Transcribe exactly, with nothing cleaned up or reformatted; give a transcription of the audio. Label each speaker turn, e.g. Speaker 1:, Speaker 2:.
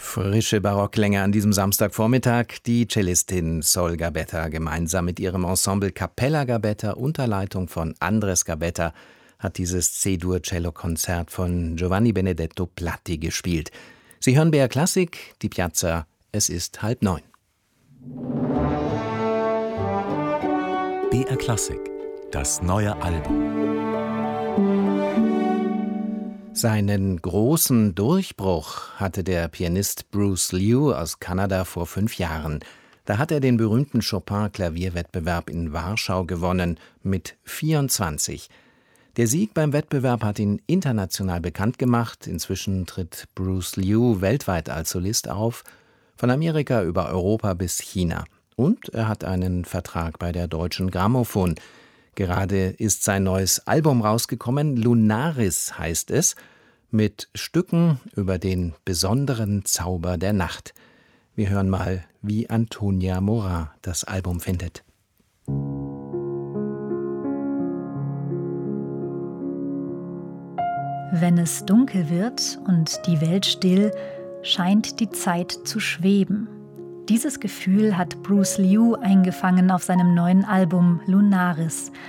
Speaker 1: Frische Barockklänge an diesem Samstagvormittag. Die Cellistin Sol Gabetta gemeinsam mit ihrem Ensemble Cappella Gabetta unter Leitung von Andres Gabetta hat dieses C-Dur-Cello-Konzert von Giovanni Benedetto Platti gespielt. Sie hören B R Klassik, die Piazza, es ist halb neun.
Speaker 2: B R Klassik, das neue Album.
Speaker 1: Seinen großen Durchbruch hatte der Pianist Bruce Liu aus Kanada vor fünf Jahren. Da hat er den berühmten Chopin-Klavierwettbewerb in Warschau gewonnen mit vierundzwanzig. Der Sieg beim Wettbewerb hat ihn international bekannt gemacht. Inzwischen tritt Bruce Liu weltweit als Solist auf, von Amerika über Europa bis China. Und er hat einen Vertrag bei der Deutschen Grammophon. Gerade ist sein neues Album rausgekommen, Lunaris heißt es, mit Stücken über den besonderen Zauber der Nacht. Wir hören mal, wie Antonia Morin das Album findet.
Speaker 3: Wenn es dunkel wird und die Welt still, scheint die Zeit zu schweben. Dieses Gefühl hat Bruce Liu eingefangen auf seinem neuen Album Lunaris,